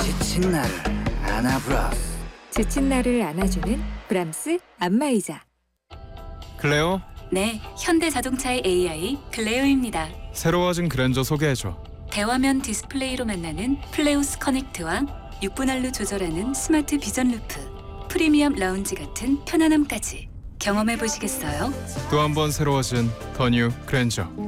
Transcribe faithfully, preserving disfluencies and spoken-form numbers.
지친 나를 안아브라스. 지친 나를 안아주는 브람스 안마의자. 클레오, 네, 현대자동차의 에이아이 클레오입니다. 새로워진 그랜저 소개해줘. 대화면 디스플레이로 만나는 플레우스 커넥트와 육 분할로 조절하는 스마트 비전 루프, 프리미엄 라운지 같은 편안함까지 경험해 보시겠어요? 또 한 번 새로워진 더 뉴 그랜저.